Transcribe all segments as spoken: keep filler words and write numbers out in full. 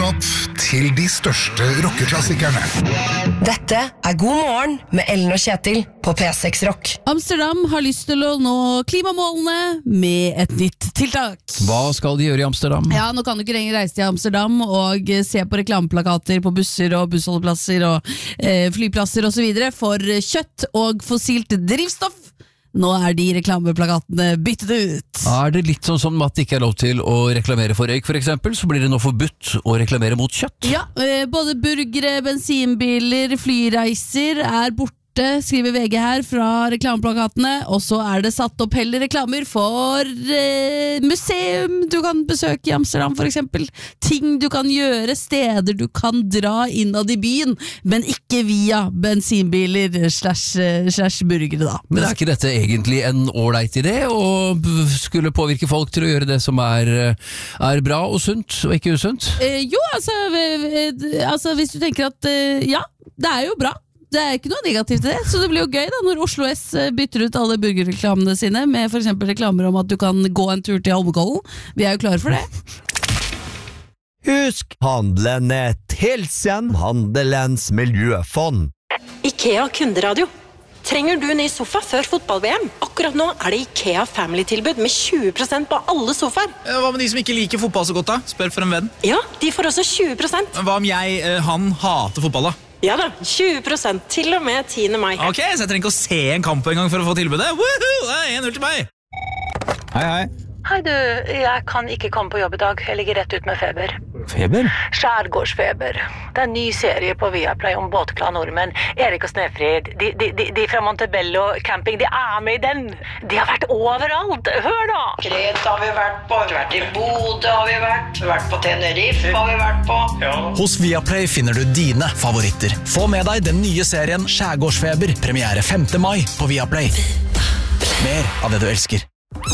opp til de største rockeklassikerne. Dette er God morgen med Ellen og Kjetil på P seks Rock. Amsterdam har lyst til å nå klimamålene med et nytt tiltak. Hva skal de gjøre i Amsterdam? Ja, nå kan du ikke lenger reise til Amsterdam og se på reklameplakater på busser og bussholdeplasser og eh, flyplasser og så videre for kjøtt og fossilt drivstoff. Nå er de reklameplakatene byttet ut. Er det litt sånn som at det ikke er lov til å reklamere for røyk for eksempel, så blir det nå forbudt å reklamere mot kjøtt? Ja, både burgere, bensinbiler, flyreiser er borte, skriver V G her fra reklameplakatene, og så er det satt opp heller reklamer for eh, museum du kan besøke i Amsterdam for eksempel. Ting du kan gjøre, steder du kan dra innad i byen, men ikke via bensinbiler slash, slash burgere da. Men er ikke dette egentlig en ålreit idé, og skulle påvirke folk til å gjøre det som er, er bra og sunt, og ikke usunt? Eh, jo, altså, altså hvis du tenker at eh, ja, det er jo bra. Det er ikke noe negativt til det, så det blir jo gøy da når Oslo S bytter ut alle burgerreklamene sine med for eksempel reklamer om at du kan gå en tur til Holmenkollen. Vi er jo klare for det. Husk, handelen er tilsen handelens miljøfond. IKEA kunderadio. Trenger du ny sofa før fotball-V M? Akkurat nå er det IKEA Family-tilbud med tjue prosent på alle sofaer. Hva med de som ikke liker fotball så godt da? Spør for en venn. Ja, de får også tjue prosent. Hva om jeg, han, hater fotball da? Ja da, tjue prosent til og med tiende mai. Ok, så jeg trenger ikke å se en kamp en gang for å få tilbudet. Woohoo, det er en null til meg. Hei, hei. Hei du, jeg kan ikke komme på jobb i dag. Jeg ligger rett ut med feber. Feber? Skjærgårdsfeber. Det er en ny serie på Viaplay om båtglade nordmenn. Erik og Snefrid, de, de, de, de fra Montebello camping, de er med i den. De har vært overalt. Hør da! Kreta har vi vært på, vi har vært i Bodø har vi vært, vi har vært på Tenerife har vi vært på. Ja. Hos Viaplay finner du dine favoritter. Få med deg den nye serien Skjærgårdsfeber, premiere femte mai på Viaplay. Mer av det du elsker.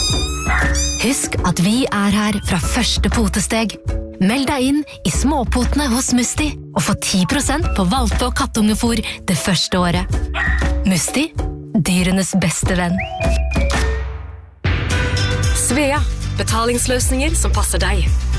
Husk at vi er her fra første potesteg. Meld deg inn i småpotene hos Musti og få ti prosent på valpe- og kattungefôr det første året. Musti, dyrenes beste venn. Svea, betalingsløsninger som passer deg.